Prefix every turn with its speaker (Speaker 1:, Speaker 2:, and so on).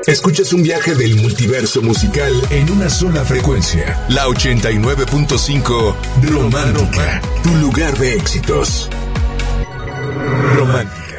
Speaker 1: Escuchas un viaje del multiverso musical en una sola frecuencia. La 89.5 Romántica, tu lugar de éxitos. Romántica.